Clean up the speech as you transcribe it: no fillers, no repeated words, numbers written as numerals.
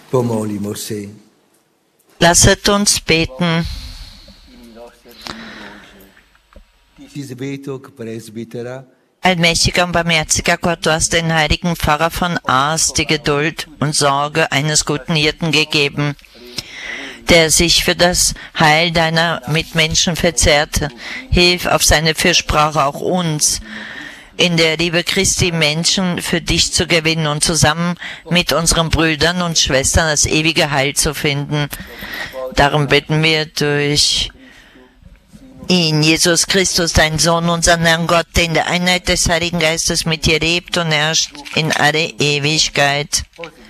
Pomolimo se. Lasset uns beten. Allmächtiger und barmherziger Gott, du hast den heiligen Pfarrer von Ars die Geduld und Sorge eines guten Hirten gegeben, der sich für das Heil deiner Mitmenschen verzehrte. Hilf auf seine Fürsprache auch uns, in der Liebe Christi Menschen für dich zu gewinnen und zusammen mit unseren Brüdern und Schwestern das ewige Heil zu finden. Darum bitten wir durch ihn, Jesus Christus, dein Sohn, unseren Herrn Gott, der in der Einheit des Heiligen Geistes mit dir lebt und herrscht in alle Ewigkeit.